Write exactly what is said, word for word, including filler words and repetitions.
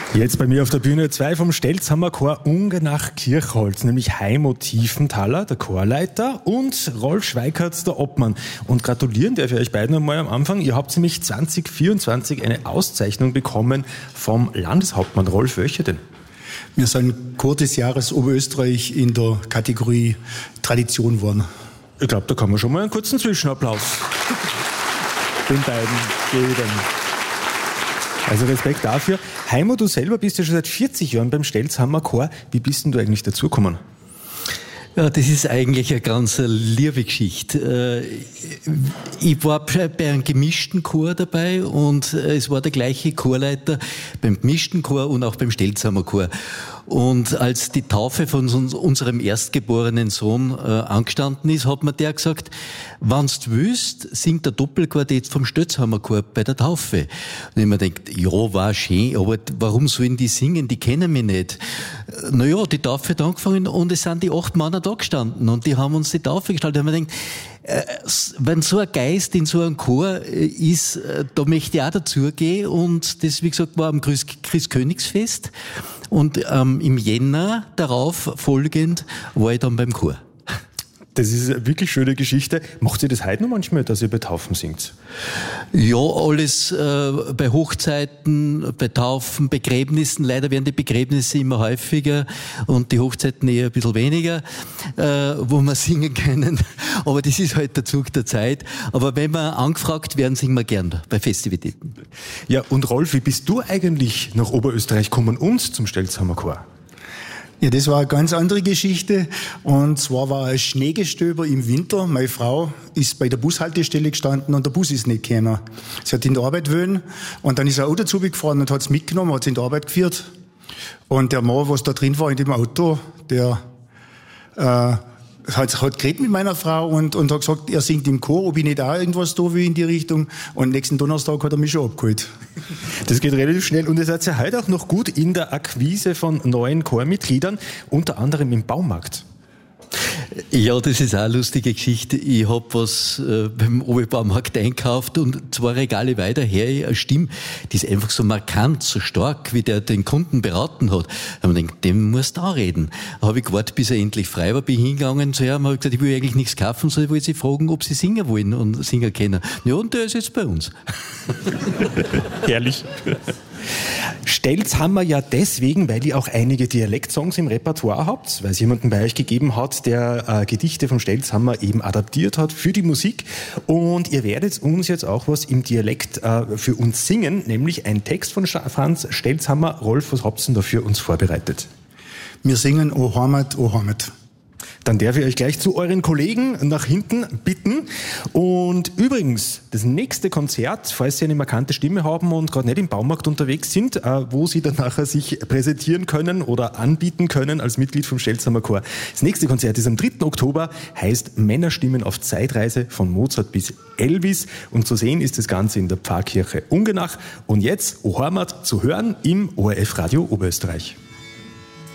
Jetzt bei mir auf der Bühne zwei vom Stelzhammer Chor Ungenach-Kirchholz, nämlich Heimo Tiefenthaler, der Chorleiter, und Rolf Schweikert, der Obmann. Und gratulieren darf ich euch beiden einmal am Anfang. Ihr habt nämlich zwanzig vierundzwanzig eine Auszeichnung bekommen vom Landeshauptmann. Rolf, welche denn? Wir sind Chor des Jahres Oberösterreich in der Kategorie Tradition geworden. Ich glaube, da kann man schon mal einen kurzen Zwischenapplaus den beiden geben. Also Respekt dafür. Heimo, du selber bist ja schon seit vierzig Jahren beim Stelzhammer Chor. Wie bist denn du eigentlich dazugekommen? Ja, das ist eigentlich eine ganz liebe Geschichte. Ich war bei einem gemischten Chor dabei und es war der gleiche Chorleiter beim gemischten Chor und auch beim Stelzhammer Chor. Und als die Taufe von unserem erstgeborenen Sohn äh, angestanden ist, hat mir der gesagt, wenn's du willst, singt der Doppelquartett vom Stelzhammer Chor bei der Taufe. Und ich mir gedacht, ja, war schön, aber warum sollen die singen? Die kennen mich nicht. Naja, die Taufe hat angefangen und es sind die acht Männer da gestanden und die haben uns die Taufe gestaltet. Und ich mir gedacht, äh, wenn so ein Geist in so einem Chor äh, ist, äh, da möchte ich auch dazugehen. Und das, wie gesagt, war am Christkönigsfest. Und ähm, im Jänner darauf folgend war ich dann beim Chor. Das ist eine wirklich schöne Geschichte. Macht ihr das heute noch manchmal, dass ihr bei Taufen singt? Ja, alles äh, bei Hochzeiten, bei Taufen, Begräbnissen. Leider werden die Begräbnisse immer häufiger und die Hochzeiten eher ein bisschen weniger, äh, wo wir singen können. Aber das ist halt der Zug der Zeit. Aber wenn wir angefragt werden, singen wir gern bei Festivitäten. Ja, und Rolf, wie bist du eigentlich nach Oberösterreich gekommen und zum Stelzhammer Chor? Ja, das war eine ganz andere Geschichte. Und zwar war ein Schneegestöber im Winter. Meine Frau ist bei der Bushaltestelle gestanden und der Bus ist nicht gekommen. Sie hat in der Arbeit wollen und dann ist ein Auto zu mir gefahren und hat es mitgenommen, hat es in der Arbeit geführt. Und der Mann, was da drin war in dem Auto, der äh, hat, hat geredet mit meiner Frau und, und hat gesagt, er singt im Chor, ob ich nicht auch irgendwas da will in die Richtung. Und nächsten Donnerstag hat er mich schon abgeholt. Das geht relativ schnell und ihr seid ja heute auch noch gut in der Akquise von neuen Chormitgliedern, unter anderem im Baumarkt. Ja, das ist auch eine lustige Geschichte. Ich hab was äh, beim Obi-Baumarkt einkauft und zwei Regale weiter her eine Stimme, die ist einfach so markant, so stark, wie der den Kunden beraten hat. Da habe ich gedacht, dem musst du auch reden. Da habe ich gewartet, bis er endlich frei war, bin hingegangen zu ihm, habe gesagt, ich will eigentlich nichts kaufen, sondern ich wollte sie fragen, ob sie singen wollen und singen können. Ja, und der ist jetzt bei uns. Herrlich. Stelzhammer ja deswegen, weil ihr auch einige Dialektsongs im Repertoire habt, weil es jemanden bei euch gegeben hat, der äh, Gedichte vom Stelzhammer eben adaptiert hat für die Musik. Und ihr werdet uns jetzt auch was im Dialekt äh, für uns singen, nämlich ein Text von Franz Stelzhammer. Rolf, was habt ihr denn da für uns vorbereitet? Wir singen O Heimat, O Heimat. Dann darf ich euch gleich zu euren Kollegen nach hinten bitten. Und übrigens, das nächste Konzert, falls Sie eine markante Stimme haben und gerade nicht im Baumarkt unterwegs sind, wo Sie dann nachher sich präsentieren können oder anbieten können als Mitglied vom Stelzhammer Chor. Das nächste Konzert ist am dritten Oktober, heißt Männerstimmen auf Zeitreise von Mozart bis Elvis. Und zu sehen ist das Ganze in der Pfarrkirche Ungenach. Und jetzt O Heimat zu hören im O R F Radio Oberösterreich.